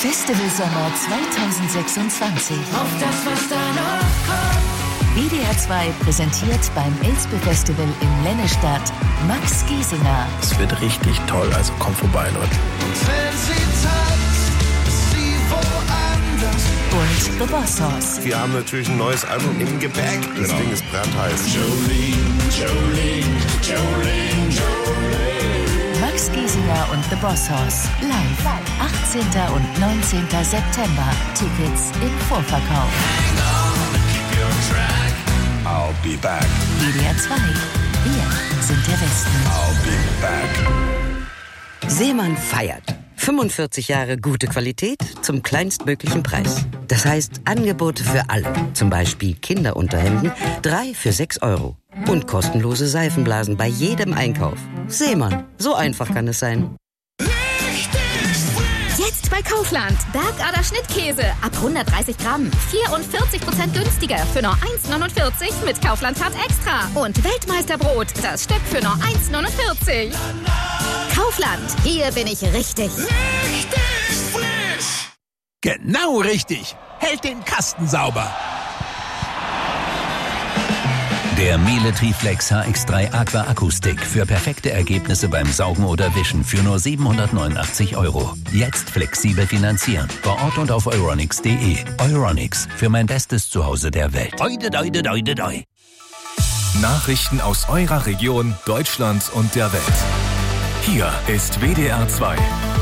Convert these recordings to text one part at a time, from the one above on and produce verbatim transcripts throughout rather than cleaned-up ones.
Festivalsommer zwanzig sechsundzwanzig. Auf das, was da noch kommt. W D R zwei präsentiert beim Elspe-Festival in Lennestadt Max Giesinger. Es wird richtig toll, also kommt vorbei, Leute. Und wenn sie tanzt, ist sie woanders. Und The Boss Hoss. Wir haben natürlich ein neues Album im Gepäck. Das genau. Ding ist brandheiß. Jolene, Jolene, Jolene, Jolene. Max Giesinger und The Boss Hoss live. achtzehnten und neunzehnten September. Tickets im Vorverkauf. Hang on, keep your track. I'll be back. W D R zwei. Wir sind der Westen. I'll be back. Seemann feiert. fünfundvierzig Jahre gute Qualität zum kleinstmöglichen Preis. Das heißt Angebote für alle. Zum Beispiel Kinderunterhemden, drei für sechs Euro. Und kostenlose Seifenblasen bei jedem Einkauf. Seemann, so einfach kann es sein. Jetzt bei Kaufland. Bergader Schnittkäse ab hundertdreißig Gramm. vierundvierzig Prozent günstiger für nur eins neunundvierzig mit Kaufland Card Extra. Und Weltmeisterbrot, das Stück für nur eins neunundvierzig. Kaufland, hier bin ich richtig. Richtig frisch. Genau richtig. Hält den Kasten sauber. Der Miele Triflex H X drei Aqua Akustik für perfekte Ergebnisse beim Saugen oder Wischen für nur siebenhundertneunundachtzig Euro. Jetzt flexibel finanzieren. Vor Ort und auf euronics punkt de. Euronics, für mein bestes Zuhause der Welt. Oide, oide, oide, oide. Nachrichten aus eurer Region, Deutschland und der Welt. Hier ist W D R zwei.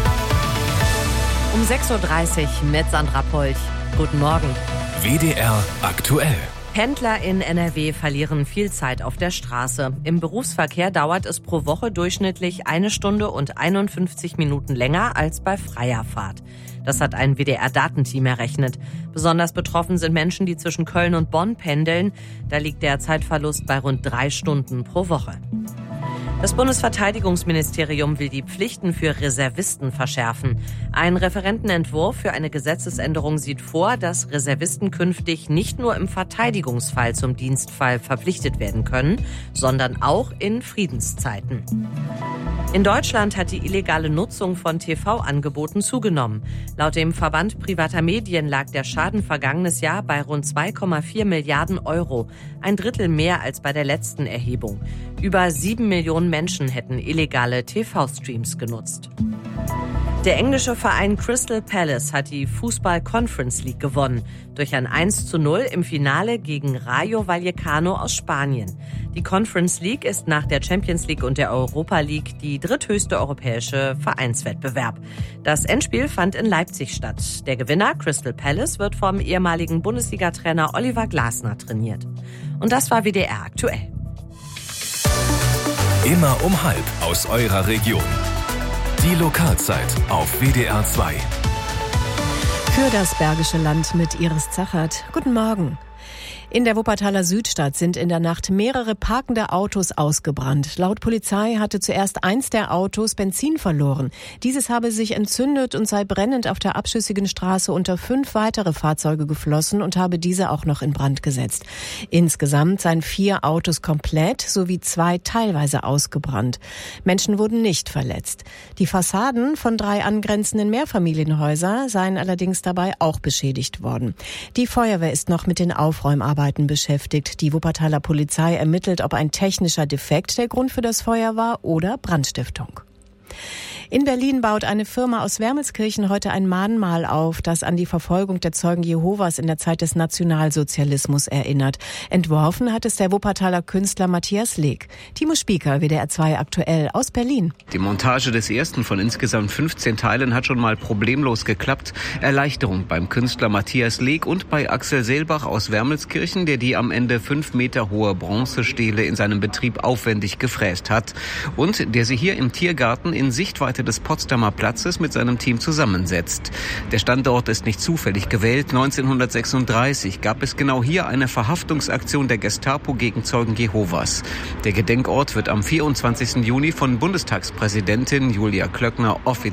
Um sechs Uhr dreißig mit Sandra Polch. Guten Morgen. W D R aktuell. Pendler in N R W verlieren viel Zeit auf der Straße. Im Berufsverkehr dauert es pro Woche durchschnittlich eine Stunde und einundfünfzig Minuten länger als bei freier Fahrt. Das hat ein W D R-Datenteam errechnet. Besonders betroffen sind Menschen, die zwischen Köln und Bonn pendeln. Da liegt der Zeitverlust bei rund drei Stunden pro Woche. Das Bundesverteidigungsministerium will die Pflichten für Reservisten verschärfen. Ein Referentenentwurf für eine Gesetzesänderung sieht vor, dass Reservisten künftig nicht nur im Verteidigungsfall zum Dienstfall verpflichtet werden können, sondern auch in Friedenszeiten. In Deutschland hat die illegale Nutzung von T V-Angeboten zugenommen. Laut dem Verband privater Medien lag der Schaden vergangenes Jahr bei rund zwei Komma vier Milliarden Euro. Ein Drittel mehr als bei der letzten Erhebung. Über sieben Millionen Menschen hätten illegale T V-Streams genutzt. Der englische Verein Crystal Palace hat die Fußball-Conference League gewonnen. Durch ein eins zu null im Finale gegen Rayo Vallecano aus Spanien. Die Conference League ist nach der Champions League und der Europa League die dritthöchste europäische Vereinswettbewerb. Das Endspiel fand in Leipzig statt. Der Gewinner, Crystal Palace, wird vom ehemaligen Bundesliga-Trainer Oliver Glasner trainiert. Und das war W D R aktuell. Immer um halb aus eurer Region. Die Lokalzeit auf W D R zwei. Für das Bergische Land mit Iris Zachert. Guten Morgen. In der Wuppertaler Südstadt sind in der Nacht mehrere parkende Autos ausgebrannt. Laut Polizei hatte zuerst eins der Autos Benzin verloren. Dieses habe sich entzündet und sei brennend auf der abschüssigen Straße unter fünf weitere Fahrzeuge geflossen und habe diese auch noch in Brand gesetzt. Insgesamt seien vier Autos komplett sowie zwei teilweise ausgebrannt. Menschen wurden nicht verletzt. Die Fassaden von drei angrenzenden Mehrfamilienhäusern seien allerdings dabei auch beschädigt worden. Die Feuerwehr ist noch mit den Aufräumarbeiten beschäftigt. Die Wuppertaler Polizei ermittelt, ob ein technischer Defekt der Grund für das Feuer war oder Brandstiftung. In Berlin baut eine Firma aus Wermelskirchen heute ein Mahnmal auf, das an die Verfolgung der Zeugen Jehovas in der Zeit des Nationalsozialismus erinnert. Entworfen hat es der Wuppertaler Künstler Matthias Leg. Timo Spieker, W D R zwei aktuell aus Berlin. Die Montage des ersten von insgesamt fünfzehn Teilen hat schon mal problemlos geklappt. Erleichterung beim Künstler Matthias Leg und bei Axel Seelbach aus Wermelskirchen, der die am Ende fünf Meter hohe Bronzestele in seinem Betrieb aufwendig gefräst hat und der sie hier im Tiergarten in Sichtweite des Potsdamer Platzes mit seinem Team zusammensetzt. Der Standort ist nicht zufällig gewählt. neunzehnhundertsechsunddreißig gab es genau hier eine Verhaftungsaktion der Gestapo gegen Zeugen Jehovas. Der Gedenkort wird am vierundzwanzigsten Juni von Bundestagspräsidentin Julia Klöckner offiziell